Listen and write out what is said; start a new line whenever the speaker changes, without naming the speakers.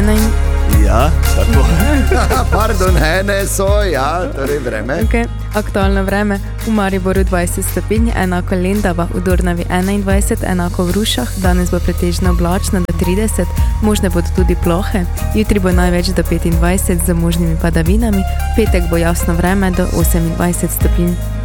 Ja, tako. Pardon, ne, torej vreme.
Okay. Aktualno vreme, v Mariboru 20 stopinj, enako Lendava, v Dornavi 21, enako v Rušah, danes bo pretežno oblačno do 30, možne bodo tudi plohe, jutri bo največ do 25 z možnimi padavinami, v petek bo jasno vreme do 28 stopinj.